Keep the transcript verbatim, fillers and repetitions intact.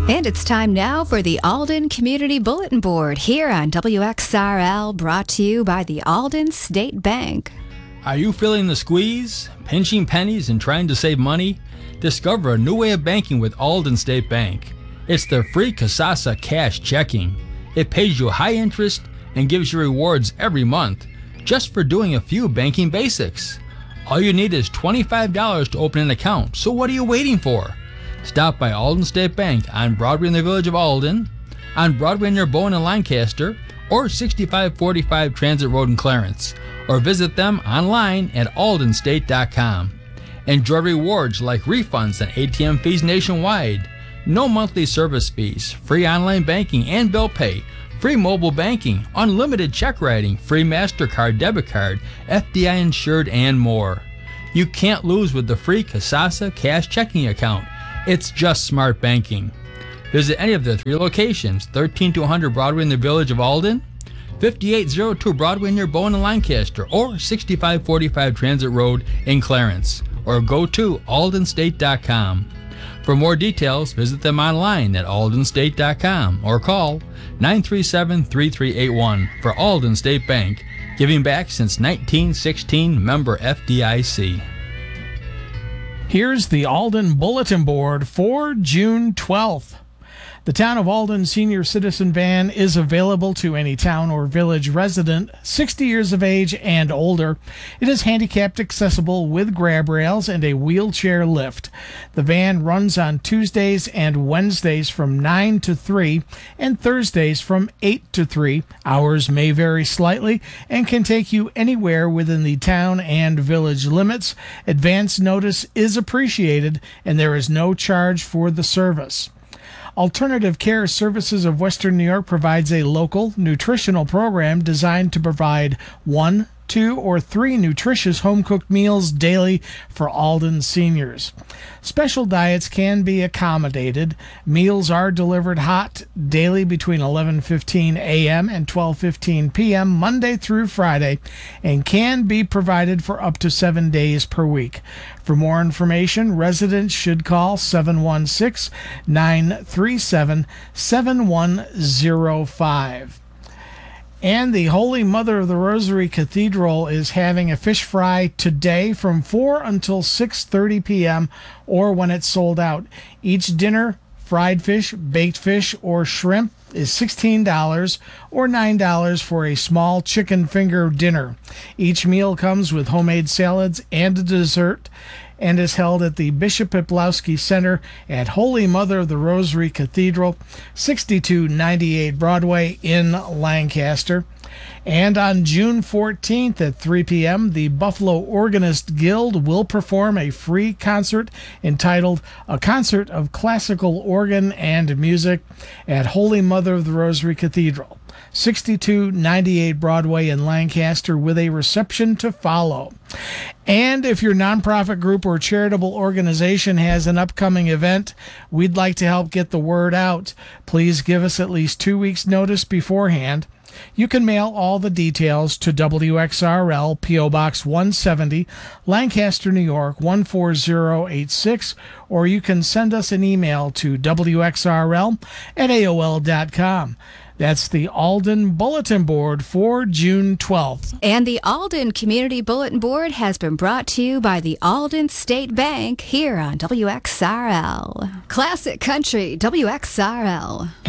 And it's time now for the Alden Community Bulletin Board here on W X R L, brought to you by the Alden State Bank. Are you feeling the squeeze, pinching pennies and trying to save money? Discover a new way of banking with Alden State Bank. It's the free Kasasa Cash Checking. It pays you high interest and gives you rewards every month just for doing a few banking basics. All you need is twenty-five dollars to open an account, so what are you waiting for? Stop by Alden State Bank on Broadway in the village of Alden, on Broadway near Bowen and Lancaster, or sixty-five forty-five Transit Road in Clarence, or visit them online at alden state dot com. Enjoy rewards like refunds on A T M fees nationwide, no monthly service fees, free online banking and bill pay, free mobile banking, unlimited check writing, free MasterCard, debit card, F D I insured, and more. You can't lose with the free Kasasa Cash Checking account. It's just smart banking. Visit any of the three locations, thirteen to one hundred Broadway in the village of Alden, fifty-eight oh two Broadway near Bowen and Lancaster, or sixty-five forty-five Transit Road in Clarence, or go to alden state dot com. For more details, visit them online at alden state dot com or call nine three seven, three three eight one for Alden State Bank, giving back since nineteen sixteen, member F D I C. Here's the Alden Bulletin Board for June twelfth. The Town of Alden Senior Citizen Van is available to any town or village resident sixty years of age and older. It is handicapped accessible with grab rails and a wheelchair lift. The van runs on Tuesdays and Wednesdays from nine to three and Thursdays from eight to three. Hours may vary slightly and can take you anywhere within the town and village limits. Advance notice is appreciated and there is no charge for the service. Alternative Care Services of Western New York provides a local nutritional program designed to provide one, two, or three nutritious home-cooked meals daily for Alden seniors. Special diets can be accommodated. Meals are delivered hot daily between eleven fifteen a.m. and twelve fifteen p.m. Monday through Friday and can be provided for up to seven days per week. For more information, residents should call seven one six, nine three seven, seven one zero five. And the Holy Mother of the Rosary Cathedral is having a fish fry today from four until six thirty p.m. or when it's sold out. Each dinner, fried fish, baked fish, or shrimp is sixteen dollars or nine dollars for a small chicken finger dinner. Each meal comes with homemade salads and a dessert and is held at the Bishop Peplowski Center at Holy Mother of the Rosary Cathedral, sixty-two ninety-eight Broadway in Lancaster. And on June fourteenth at three p.m., the Buffalo Organist Guild will perform a free concert entitled A Concert of Classical Organ and Music at Holy Mother of the Rosary Cathedral, sixty-two ninety-eight Broadway in Lancaster, with a reception to follow. And if your nonprofit group or charitable organization has an upcoming event, we'd like to help get the word out. Please give us at least two weeks' notice beforehand. You can mail all the details to W X R L, P O. Box one seventy, Lancaster, New York, one four zero eight six, or you can send us an email to W X R L at A O L dot com. That's the Alden Bulletin Board for June twelfth. And the Alden Community Bulletin Board has been brought to you by the Alden State Bank here on W X R L. Classic Country, W X R L.